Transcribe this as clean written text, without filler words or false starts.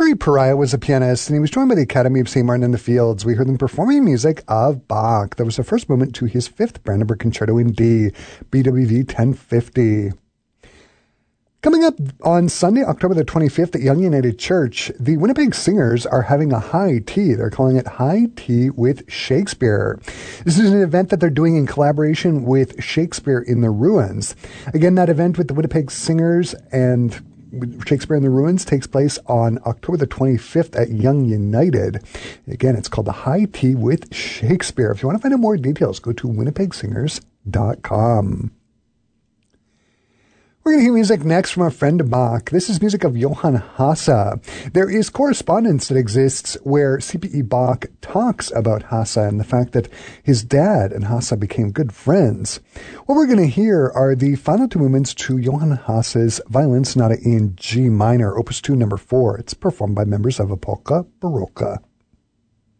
Gregory Pariah was a pianist, and he was joined by the Academy of St. Martin in the Fields. We heard them performing music of Bach. That was the first movement to his fifth Brandenburg Concerto in D, BWV 1050. Coming up on Sunday, October the 25th at Young United Church, the Winnipeg Singers are having a high tea. They're calling it High Tea with Shakespeare. This is an event that they're doing in collaboration with Shakespeare in the Ruins. Again, that event with the Winnipeg Singers and Shakespeare in the Ruins takes place on October the 25th at Young United. Again, it's called the High Tea with Shakespeare. If you want to find out more details, go to winnipegsingers.com. We're going to hear music next from a friend of Bach. This is music of Johann Hasse. There is correspondence that exists where C.P.E. Bach talks about Hasse and the fact that his dad and Hasse became good friends. What we're going to hear are the final two movements to Johann Hasse's Violin Sonata in G minor, Opus 2, number 4. It's performed by members of a Polka Barocca.